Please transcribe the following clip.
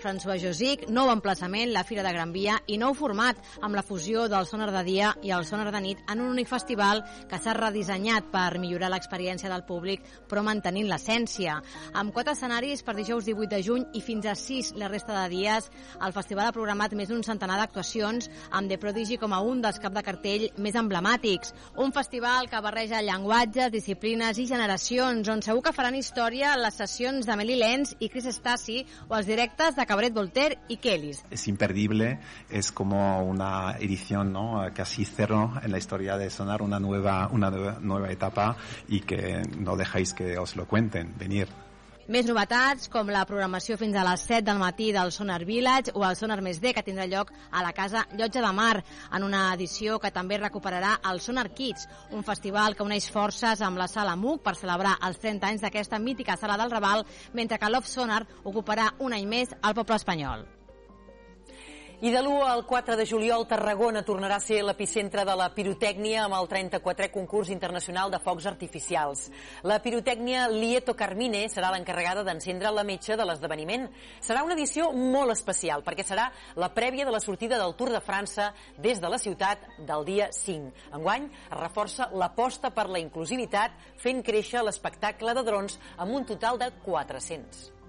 François Josic, nou emplaçament, la Fira de Gran Via i nou format amb la fusió del sonar de dia i el sonar de nit en un únic festival que s'ha redissenyat per millorar l'experiència del públic però mantenint l'essència. Amb 4 escenaris per dijous 18 de juny i fins a 6 la resta de dies, el festival ha programat més d'un centenar d'actuacions amb The Prodigy com a un dels cap de cartell més emblemàtics. Un festival que barreja llenguatges, disciplines i generacions, on segur que faran història les sessions d'Amélie Lenz i Chris Stasi o els directes de Cabaret Voltaire y Kellys. Es imperdible, es como una edición, ¿no? Casi cero en la historia de Sonar, una nueva etapa y que no dejáis que os lo cuenten, venir. Més novetats, com la programació fins a les 7 del matí del Sonar Village o el Sonar Més D, que tindrà lloc a la Casa Llotja de Mar, en una edició que també recuperarà el Sonar Kids, un festival que uneix forces amb la Sala MUC per celebrar els 30 anys d'aquesta mítica sala del Raval, mentre que Love Sonar ocuparà un any més al poble espanyol. I de l'1 al 4 de juliol, Tarragona tornarà a ser l'epicentre de la pirotècnia amb el 34è concurs internacional de focs artificials. La pirotècnia Lieto Carmine serà l'encarregada d'encendre la metxa de l'esdeveniment. Serà una edició molt especial perquè serà la prèvia de la sortida del Tour de França des de la ciutat del dia 5. Enguany es reforça l'aposta per la inclusivitat fent créixer l'espectacle de drons amb un total de 400.